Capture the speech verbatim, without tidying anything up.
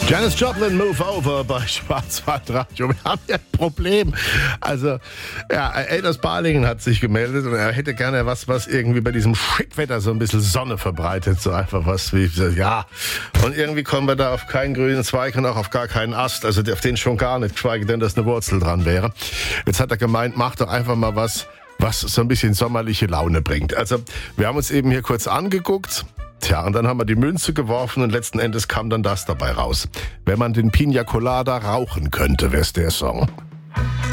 Janis Joplin, Move Over bei Schwarzwaldradio. Wir haben ja ein Problem. Also, ja, Elders Balingen hat sich gemeldet und er hätte gerne was, was irgendwie bei diesem Schickwetter so ein bisschen Sonne verbreitet. So einfach was wie, ja. Und irgendwie kommen wir da auf keinen grünen Zweig und auch auf gar keinen Ast. Also auf den schon gar nicht, geschweige denn, dass eine Wurzel dran wäre. Jetzt hat er gemeint, mach doch einfach mal was, was so ein bisschen sommerliche Laune bringt. Also, wir haben uns eben hier kurz angeguckt. Tja, und dann haben wir die Münze geworfen und letzten Endes kam dann das dabei raus. Wenn man den Pina Colada rauchen könnte, wär's der Song.